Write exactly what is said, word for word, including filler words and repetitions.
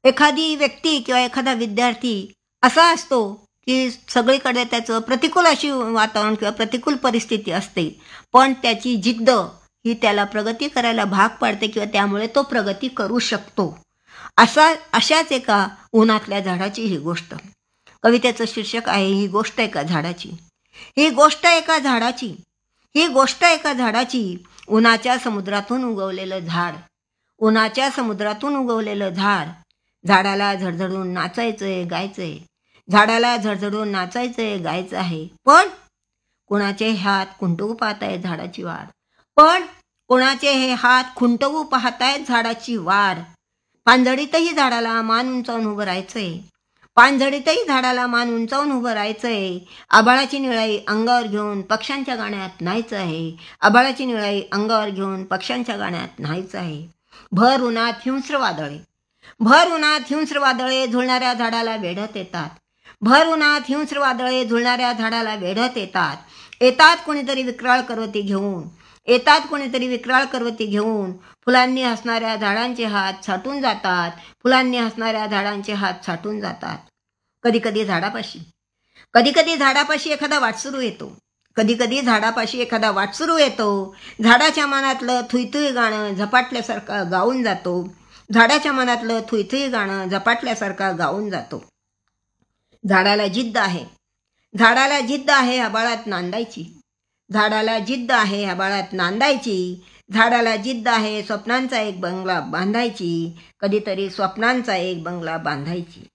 एखादी व्यक्ती किंवा एखादा विद्यार्थी असा असतो की सगळीकडे त्याचं प्रतिकूल अशी वातावरण किंवा प्रतिकूल परिस्थिती असते, पण त्याची जिद्द ही त्याला प्रगती करायला भाग पाडते किंवा त्यामुळे तो प्रगती करू शकतो. असा अशाच एका उन्हातल्या झाडाची ही गोष्ट. कवितेचं शीर्षक आहे ही गोष्ट एका झाडाची. ही गोष्ट एका झाडाची ही गोष्ट एका झाडाची उन्हाच्या समुद्रातून उगवलेलं झाड. उन्हाच्या समुद्रातून उगवलेलं झाड. झाडाला झडझडून नाचायचंय, गायचंय. झाडाला झडझडून नाचायचंय, गायचं आहे. पण कुणाचे हात खुंटवू पाहतायत झाडाची वाढ. पण कोणाचे हे हात खुंटवू पाहतायत झाडाची वाढ. पानझडीतही झाडाला मान उंचावून उभं राहायचंय. पानझडीतही झाडाला मान उंचावून उभं राहायचंय. आभाळाची निळाई अंगावर घेऊन पक्ष्यांच्या गाण्यात न्हायचं आहे. आभाळाची निळाई अंगावर घेऊन पक्ष्यांच्या गाण्यात न्हायचं आहे. भर उन्हात हिंस्र वादळे. भर उन्हात हिंस्र वादळे झुलणाऱ्या झाडाला वेढत येतात. भर उन्हात हिंस्र वादळे झुलणाऱ्या झाडाला वेढत येतात. येतात कोणीतरी विक्राळ करवती घेऊन. येतात कोणीतरी विक्राळ करवती घेऊन. फुलांनी हसणाऱ्या झाडांचे हात छाटून जातात. फुलांनी हसणाऱ्या झाडांचे हात छाटून जातात. कधी कधी झाडापाशी कधी कधी झाडापाशी एखादा वाटसरू येतो. कधी कधी झाडापाशी एखादा वाटसरू येतो. झाडाच्या मनातलं थुईथुई गाणं झपाटल्यासारखं गाऊन जातो. झाडाच्या मनातलं थुईथुई गाणं झपाटल्यासारखा गाऊन जातो. झाडाला जिद्द आहे. झाडाला जिद्द आहे आभाळात नांदायची. झाडाला जिद्द आहे आभाळात नांदायची. झाडाला जिद्द आहे स्वप्नांचा एक बंगला बांधायची. कधीतरी स्वप्नांचा एक बंगला बांधायची.